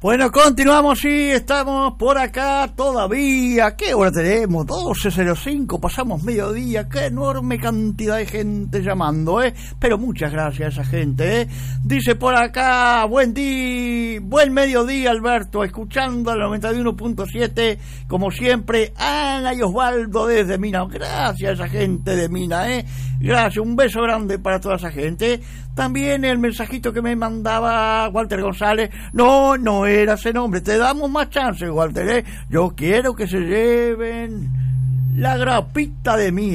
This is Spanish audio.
Bueno, continuamos, sí, estamos por acá todavía. ¿Qué hora tenemos? 12:05, pasamos mediodía. Qué enorme cantidad de gente llamando, Pero muchas gracias a esa gente, Dice por acá, buen mediodía, Alberto, escuchando al 91.7, como siempre, Ana y Osvaldo desde Mina. Gracias a esa gente de Mina, Gracias, un beso grande para toda esa gente. También el mensajito que me mandaba Walter González, no era ese nombre, te damos más chance, Walter, Yo quiero que se lleven la grapita de mí.